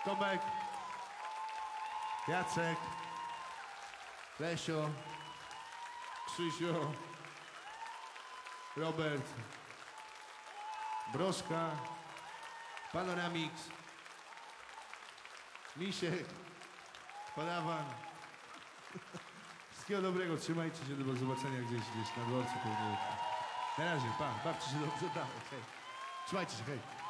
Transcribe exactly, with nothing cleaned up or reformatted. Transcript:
Tomek, Jacek, Lesio, Krzysiu, Robert, Broszka, Panoramix, Misiek, Panawan. Wszystkiego dobrego, trzymajcie się, do zobaczenia gdzieś, gdzieś na dworcu pewnie. Na razie, pa, bawcie się dobrze, dalej, hej. Trzymajcie się, hej.